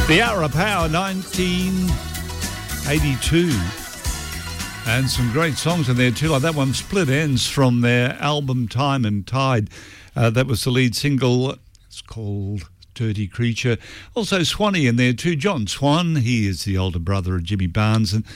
The Hour of Power, 1982. And some great songs in there too, like that one, Split Ends, from their album Time and Tide. That was the lead single. It's called Dirty Creature. Also Swanee in there too. John Swan, he is the older brother of Jimmy Barnes, and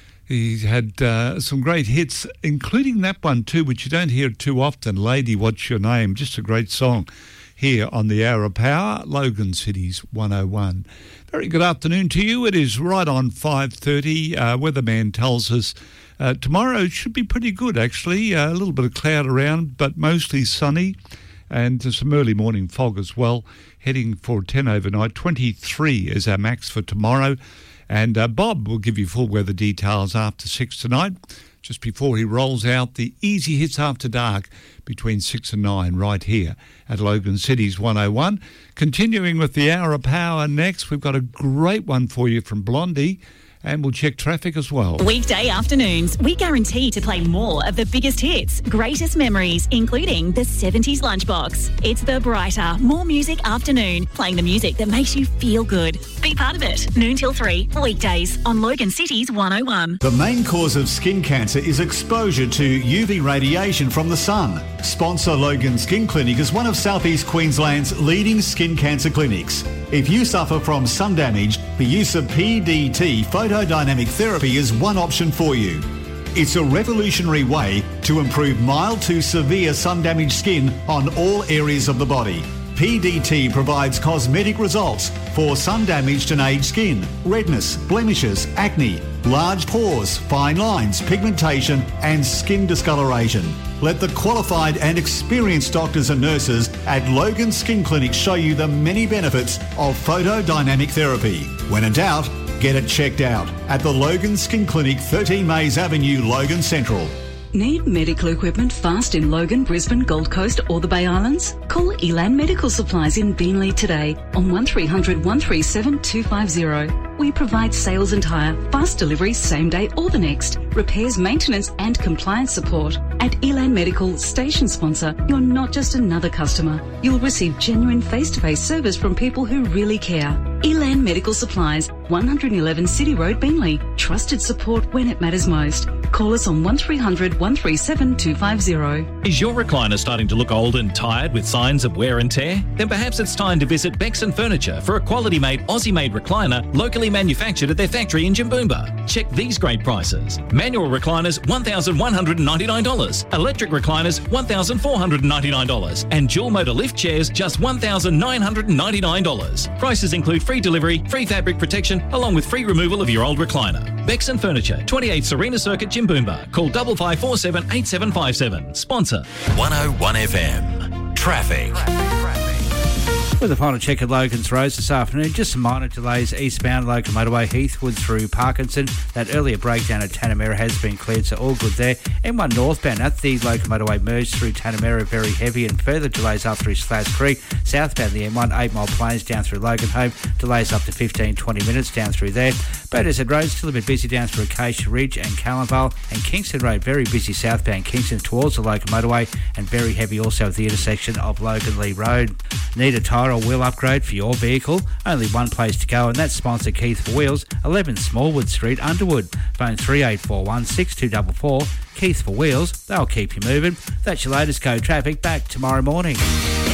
he had some great hits, including that one too, which you don't hear too often, Lady, What's Your Name? Just a great song here on the Hour of Power, Logan City's 101. Very good afternoon to you. It is right on 5:30. Weatherman tells us tomorrow should be pretty good, actually. A little bit of cloud around, but mostly sunny, and some early morning fog as well. Heading for 10 overnight. 23 is our max for tomorrow. And Bob will give you full weather details after 6 tonight, just before he rolls out the easy hits after dark between 6 and 9 right here at Logan City's 101. Continuing with the Hour of Power next, we've got a great one for you from Blondie, and we'll check traffic as well. Weekday afternoons, we guarantee to play more of the biggest hits, greatest memories, including the 70s lunchbox. It's the brighter, more music afternoon, playing the music that makes you feel good. Be part of it. Noon till 3, weekdays on Logan City's 101. The main cause of skin cancer is exposure to UV radiation from the sun. Sponsor Logan Skin Clinic is one of South East Queensland's leading skin cancer clinics. If you suffer from sun damage, the use of PDT, photodynamic therapy, is one option for you. It's a revolutionary way to improve mild to severe sun-damaged skin on all areas of the body. PDT provides cosmetic results for sun-damaged and aged skin, redness, blemishes, acne, large pores, fine lines, pigmentation and skin discoloration. Let the qualified and experienced doctors and nurses at Logan Skin Clinic show you the many benefits of photodynamic therapy. When in doubt, get it checked out at the Logan Skin Clinic, 13 Mays Avenue, Logan Central. Need medical equipment fast in Logan, Brisbane, Gold Coast or the Bay Islands? Call Elan Medical Supplies in Beenleigh today on 1300 137 250. We provide sales and hire, fast delivery same day or the next, repairs, maintenance and compliance support. At Elan Medical, station sponsor, you're not just another customer. You'll receive genuine face-to-face service from people who really care. Elan Medical Supplies, 111 City Road, Beenleigh. Trusted support when it matters most. Call us on 1300 137 250. Is your recliner starting to look old and tired with signs of wear and tear? Then perhaps it's time to visit Bexon Furniture for a quality-made, Aussie-made recliner locally manufactured at their factory in Jimboomba. Check these great prices. Manual recliners, $1,199. Electric recliners, $1,499. And dual motor lift chairs, just $1,999. Prices include free delivery, free fabric protection, along with free removal of your old recliner. Bexon Furniture, 28 Serena Circuit, Jimboomba. Call 5547 8757. Sponsor 101 FM. Traffic. With a final check at Logan's Roads this afternoon, just some minor delays eastbound Logan Motorway, Heathwood through Parkinson. That earlier breakdown at Tanamera has been cleared, so all good there. M1 northbound at the Logan Motorway merged through Tanamera, very heavy, and further delays up through Slash Creek. Southbound the M1, 8 Mile Plains down through Logan Home, delays up to 15-20 minutes down through there. Badgerhead Road still a bit busy down through Acacia Ridge and Callanvale, and Kingston Road very busy southbound Kingston towards the Logan Motorway, and very heavy also at the intersection of Logan Lee Road. Need a tyre or wheel upgrade for your vehicle? Only one place to go, and that's sponsor Keith for Wheels, 11 Smallwood Street, Underwood. Phone 3841 6244. Keith for Wheels, they'll keep you moving. That's your latest Go Traffic. Back tomorrow morning.